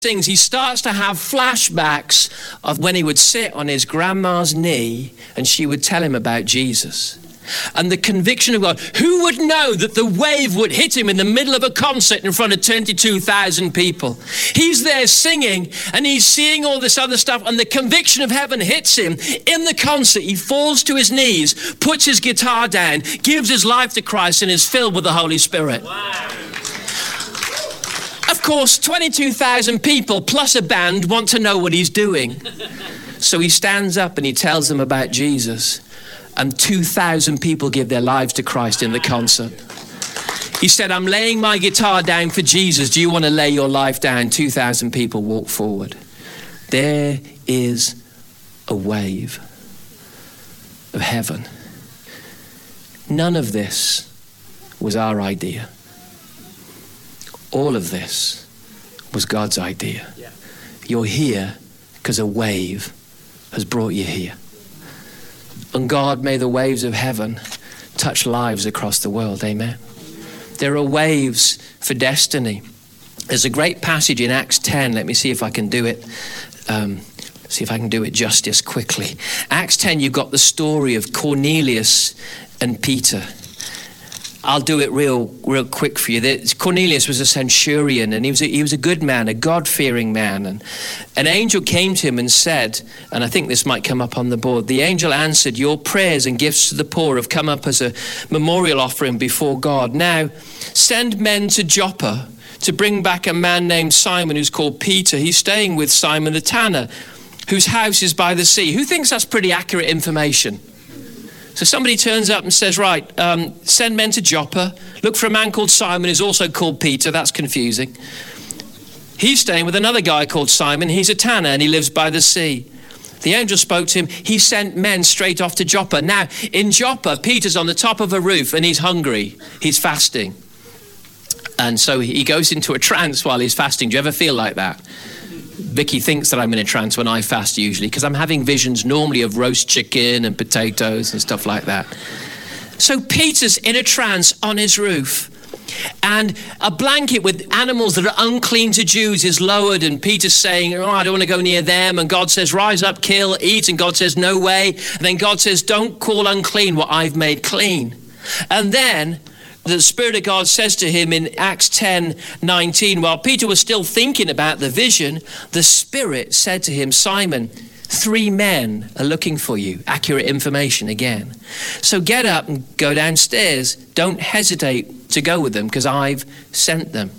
sings, he starts to have flashbacks of when he would sit on his grandma's knee and she would tell him about Jesus. And the conviction of God. Who would know that the wave would hit him in the middle of a concert in front of 22,000 people? He's there singing and he's seeing all this other stuff, and the conviction of heaven hits him in the concert. He falls to his knees, puts his guitar down, gives his life to Christ, and is filled with the Holy Spirit. Wow. Of course, 22,000 people plus a band want to know what he's doing. So he stands up and he tells them about Jesus. And 2,000 people give their lives to Christ in the concert. He said, I'm laying my guitar down for Jesus. Do you want to lay your life down? 2,000 people walk forward. There is a wave of heaven. None of this was our idea. All of this was God's idea. Yeah. You're here because a wave has brought you here. And God, may the waves of heaven touch lives across the world. Amen. There are waves for destiny. There's a great passage in Acts 10. Let me see if I can do it. See if I can do it justice quickly. Acts 10, you've got the story of Cornelius and Peter. I'll do it real quick for you. Cornelius was a centurion, and he was a good man, a God-fearing man. And an angel came to him and said, and I think this might come up on the board, the angel answered, your prayers and gifts to the poor have come up as a memorial offering before God. Now, send men to Joppa to bring back a man named Simon who's called Peter. He's staying with Simon the tanner, whose house is by the sea. Who thinks that's pretty accurate information? So somebody turns up and says, right, send men to Joppa. Look for a man called Simon who's also called Peter. That's confusing. He's staying with another guy called Simon. He's a tanner and he lives by the sea. The angel spoke to him. He sent men straight off to Joppa. Now, in Joppa, Peter's on the top of a roof and he's hungry. He's fasting. And so he goes into a trance while he's fasting. Do you ever feel like that? Vicky thinks that I'm in a trance when I fast usually, because I'm having visions normally of roast chicken and potatoes and stuff like that. So Peter's in a trance on his roof, and a blanket with animals that are unclean to Jews is lowered, and Peter's saying, oh, I don't want to go near them. And God says, rise up, kill, eat. And God says, no way. And then God says, don't call unclean what I've made clean. And then the Spirit of God says to him in Acts 10:19, while Peter was still thinking about the vision, the Spirit said to him, Simon, 3 men are looking for you. Accurate information again. So get up and go downstairs. Don't hesitate to go with them, because I've sent them.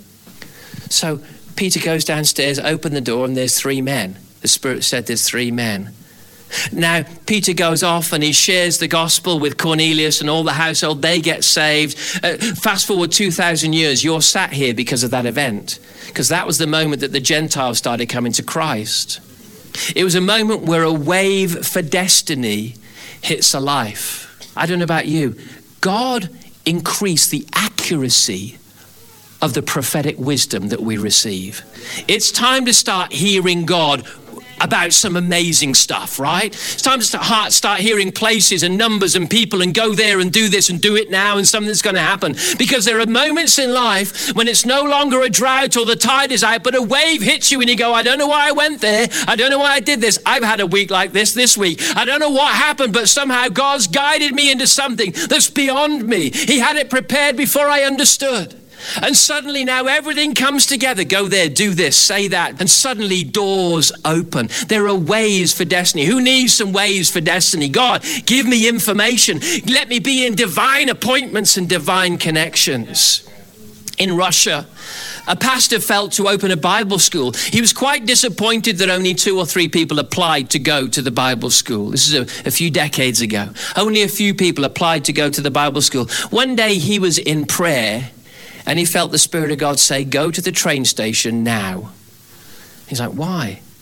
So Peter goes downstairs, open the door, and there's 3 men. The Spirit said there's 3 men. Now, Peter goes off and he shares the gospel with Cornelius and all the household. They get saved. Fast forward 2,000 years, you're sat here because of that event, because that was the moment that the Gentiles started coming to Christ. It was a moment where a wave for destiny hits a life. I don't know about you. God increased the accuracy of the prophetic wisdom that we receive. It's time to start hearing God about some amazing stuff, right? It's time to start hearing places and numbers and people and go there and do this and do it now and something's going to happen. Because there are moments in life when it's no longer a drought or the tide is out, but a wave hits you and you go, I don't know why I went there. I don't know why I did this. I've had a week like this week. I don't know what happened, but somehow God's guided me into something that's beyond me. He had it prepared before I understood. And suddenly now everything comes together. Go there, do this, say that. And suddenly doors open. There are ways for destiny. Who needs some ways for destiny? God, give me information. Let me be in divine appointments and divine connections. In Russia, a pastor felt to open a Bible school. He was quite disappointed that only 2 or 3 people applied to go to the Bible school. This is a few decades ago. Only a few people applied to go to the Bible school. One day he was in prayer, and he felt the Spirit of God say, go to the train station now. He's like, why?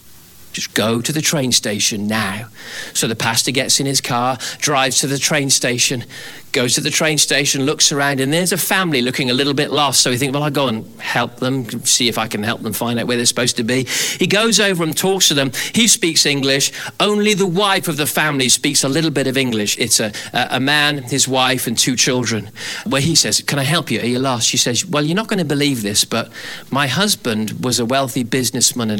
Just go to the train station now. So the pastor gets in his car, drives to the train station, goes to the train station, looks around, and there's a family looking a little bit lost. So he thinks, well, I'll go and help them, see if I can help them find out where they're supposed to be. He goes over and talks to them. He speaks English. Only the wife of the family speaks a little bit of English. It's a man, his wife, and 2 children. Where he says, can I help you? Are you lost? She says, well, you're not going to believe this, but my husband was a wealthy businessman and